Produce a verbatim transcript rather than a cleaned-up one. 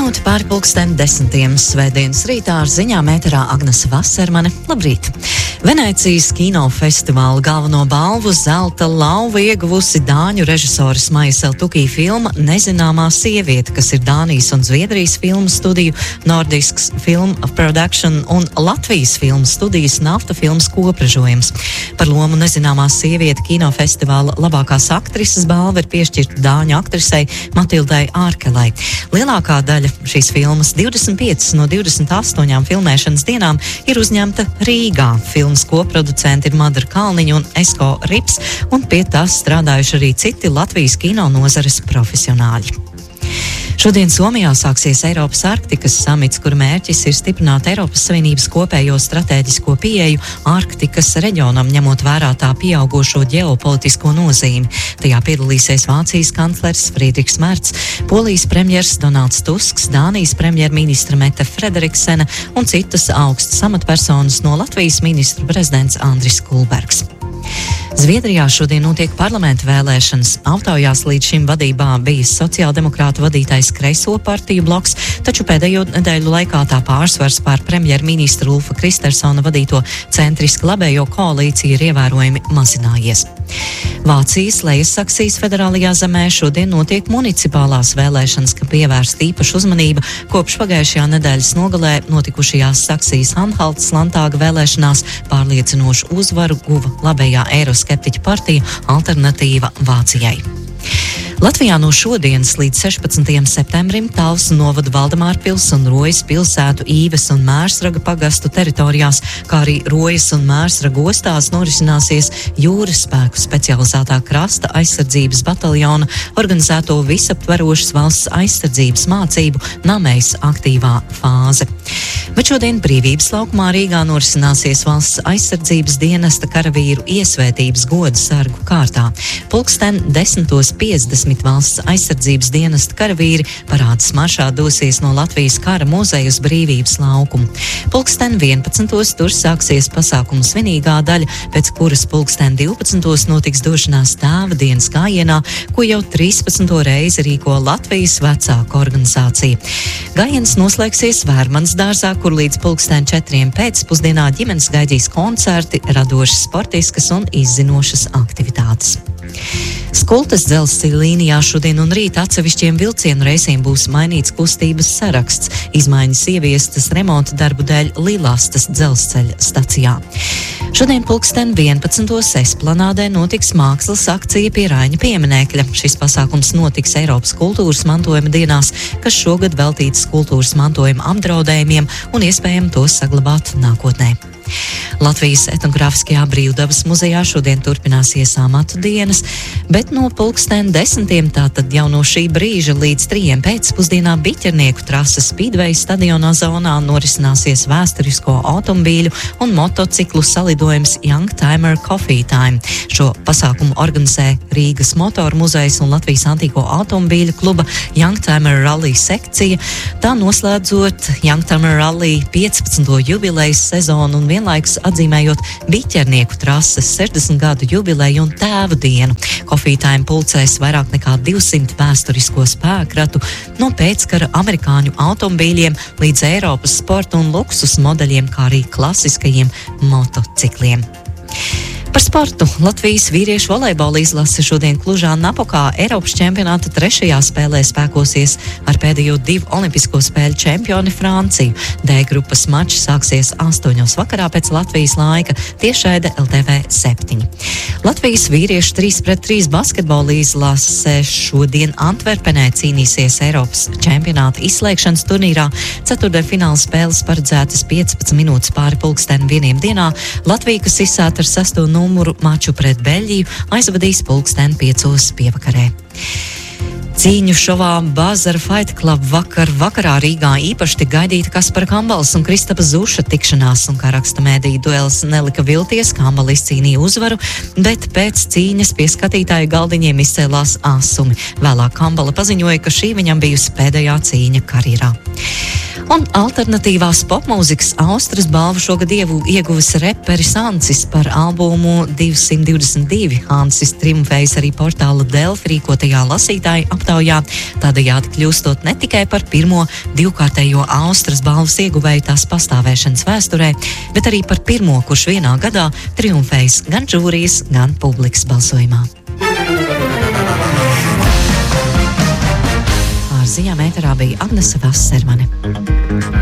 Minūte pāri pulksten desmitiem svētdienas rītā ar ziņām ēterā Agnese Vasermane. Labrīt! Venēcijas kinofestivāla galveno balvu Zelta lauva ieguvusi dāņu režisoras Maijas Eltukī filma Nezināmā sieviete, kas ir Dānijas un Zviedrijas filmu studiju, Nordisks Film Production un Latvijas filmu studijas Nafta filmas kopražojums. Par lomu Nezināmā sieviete kinofestivāla labākās aktrises balva ir piešķirta dāņu aktrisei Matildai Ārkelai. Lielākā daļa šīs filmas, divdesmit piecas no divdesmit astoņām filmēšanas dienām, ir uzņemta Rīgā. Filmas koproducenti ir Madara Kalniņa un Esko Rips, un pie tās strādājuši arī citi Latvijas kino nozares profesionāļi. Šodien Somijā sāksies Eiropas Arktikas samits, kura mērķis ir stiprināt Eiropas Savienības kopējo stratēģisko pieeju Arktikas reģionam, ņemot vērā tā pieaugošo ģeopolitisko nozīmi. Tajā piedalīsies Vācijas kanclers Friedrichs Merts, Polijas premjers Donalds Tusks, Dānijas premjerministra Mette Frederiksene un citas augstas amatpersonas, no Latvijas ministru prezidents Andris Kulbergs. Zviedrijā šodien notiek parlamenta vēlēšanas. Aptaujās līdz šim vadībā bijis sociāldemokrātu vadītais kreiso partiju bloks, taču pēdējo nedēļu laikā tā pārsvars pār premjerministra Ulfa Kristersona vadīto centriski labējo koalīciju ir ievērojami mazinājies. Vācijas Lejasaksijas federālajā zemē šodien notiek municipālās vēlēšanas, kam pievērsta īpaša uzmanība kopš pagājušajā nedēļas nogalē notikušajās Saksijas Anhaltas landtāga vēlēšanās pārliecinošu uzvaru guva labējā eiroskeptiķa partija Alternatīva Vācijai. Latvijā no šodienas līdz sešpadsmitajam septembrim Talsu novada Valdemārpils un Rojas pilsētu Īves un Mērsraga pagastu teritorijās, kā arī Rojas un Mērsraga ostās norisināsies jūras spēku specializētā krasta aizsardzības bataljona organizēto visaptverošas valsts aizsardzības mācību Namejas aktīvā fāze. Bet šodien Brīvības laukumā Rīgā norisināsies valsts aizsardzības dienesta karavīru iesvētības goda sargu kārtā. Pulksten desmitos piecdesmit valsts aizsardzības dienesta karavīri parādes maršā dosies no Latvijas kara muzeja uz Brīvības laukumu. Pulksten vienpadsmitos tur sāksies pasākuma svinīgā daļa, pēc kuras pulksten divpadsmitos notiks došanās tēva dienas gājienā, ko jau trīspadsmito reizi rīko Latvijas vecāku organizācija. Gājiens noslēgsies Vērmanas dārzā, kur līdz pulksten četriem pēcpusdienā ģimenes gaidīs koncerti, radošas sportiskas un izzinošas aktivitātes. Skultas dzelzceļa līnijā šodien un rīt atsevišķiem vilcienu reisiem būs mainīts kustības saraksts, izmaiņas ieviestas remonta darbu dēļ Lilastas dzelzceļa stacijā. Šodien pulksten vienpadsmitos Esplanādē notiks mākslas akcija pie Raiņa pieminekļa. Šis pasākums notiks Eiropas kultūras mantojuma dienās, kas šogad veltīts kultūras mantojuma apdraudējumiem un iespējami tos saglabāt nākotnē. Latvijas etnogrāfiskajā Brīvdabas muzejā šodien turpināsies amatu dienas, bet no pulksten desmitiem, tātad jau no šī brīža līdz trījiem pēcpusdienā Biķernieku trases Speedway stadionā zonā norisināsies vēsturisko automobīļu un motociklu salidojums Youngtimer Coffee Time. Šo pasākumu organizē Rīgas motoru muzejs un Latvijas antīko automobīļu kluba Youngtimer Rally sekcija, tā noslēdzot Youngtimer Rally piecpadsmito jubilejas sezonu un vienlaikus atzīmējot Biķernieku trases sešdesmit gadu jubileju un tēvu dienu. Coffee Time pulcēs vairāk nekā divsimt vēsturisko spēkratu no pēckara amerikāņu automobīļiem līdz Eiropas sporta un luksus modeļiem, kā arī klasiskajiem motocikliem. Par sportu. Latvijas vīriešu volejbola izlase šodien Klužā Napokā Eiropas čempionāta trešajā spēlē spēkosies ar pēdējo divu olimpisko spēļu čempioni Franciju. D grupas mačs sāksies astoņos vakarā pēc Latvijas laika, tiešraide L T V septiņi. Latvijas vīriešu trīs pret trīs basketbola izlase šodien Antverpenē cīnīsies Eiropas čempionāta izslēgšanas turnīrā. Ceturtdaļfināla spēles paredzētas piecpadsmit minūtes pāri pulksten vieniem dienā. Latvija, kas izsāta ar sesto numuru maču pret Beļģiju, aizvadīs pulksten piecos pievakarē. Cīņu šovā Bazara Fight Club vakar vakarā Rīgā īpaši tik gaidīta Kaspara Kambalas un Kristapa Zuša tikšanās, un kā raksta mēdīju duels nelika vilties, Kambala izcīnīja uzvaru, bet pēc cīņas pie skatītāju galdiņiem izcēlās asumi. Vēlāk Kambala paziņoja, ka šī viņam bijusi pēdējā cīņa karjerā. Un alternatīvās popmūzikas Austras balvu šogad ieguvis reperis Ancis par albumu divsimt divdesmit divi. Ancis triumfējis arī portāla Delfi rīkotajā lasītāju aptaujā aptaujā, tādējādi kļūstot ne tikai par pirmo divkārtējo Austras balvas ieguvēju tās pastāvēšanas vēsturē, bet arī par pirmo, kurš vienā gadā triumfējis gan žūrijas, gan publikas balsojumā. Ar ziņām ēterā bija Agnese Vassermane.